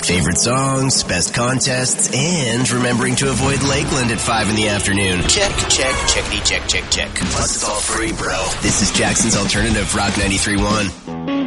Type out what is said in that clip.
Favorite songs, best contests, and remembering to avoid Lakeland at 5 in the afternoon. Check, checkity, check. Plus it's all free, bro. This is Jackson's Alternative Rock 93.1.